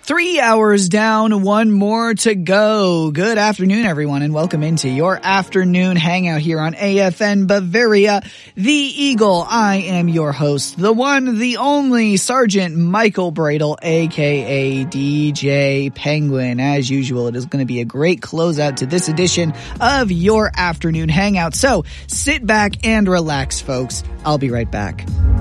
3 hours down, one more to go. Good afternoon, everyone, and welcome into your afternoon hangout here on AFN Bavaria, the Eagle. I am your host, the one, the only Sergeant Michael Bradle, aka DJ Penguin. As usual, it is going to be a great closeout to this edition of your afternoon hangout. So sit back and relax, folks. I'll be right back.